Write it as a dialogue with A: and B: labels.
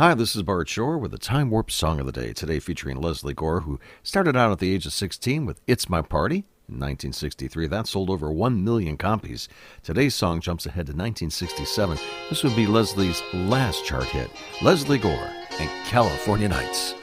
A: Hi, this is Bart Shore with the Time Warp Song of the Day. Today featuring Leslie Gore, who started out at the age of 16 with It's My Party in 1963. That sold over 1 million copies. Today's song jumps ahead to 1967. This would be Leslie's last chart hit. Leslie Gore and California Nights.